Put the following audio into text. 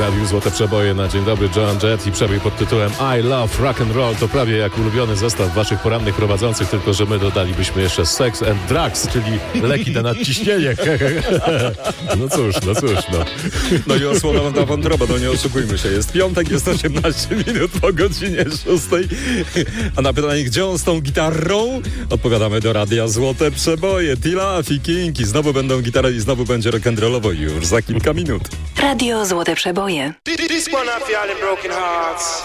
Radiu Złote Przeboje na Dzień Dobry, Joan Jett i przebój pod tytułem I Love Rock and Roll. To prawie jak ulubiony zestaw waszych porannych prowadzących, tylko że my dodalibyśmy jeszcze Sex and Drugs, czyli leki na nadciśnienie. No cóż. No i osłona wątroba, no nie oszukujmy się. Jest piątek, jest 18 minut po godzinie 6. A na pytanie, gdzie on z tą gitarą? Odpowiadamy do Radia Złote Przeboje. Tila, Fikinki. Znowu będą gitary i znowu będzie rock'n'rollowo już za kilka minut. Radio Złote Przeboje.